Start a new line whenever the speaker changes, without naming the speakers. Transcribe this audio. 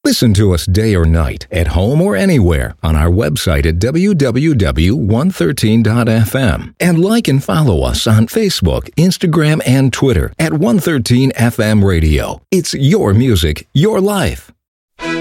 Listen to us day or night, at home or anywhere, on our website at www.113.fm. And like and follow us on Facebook, Instagram, and Twitter at 113 FM Radio. It's your music, your life.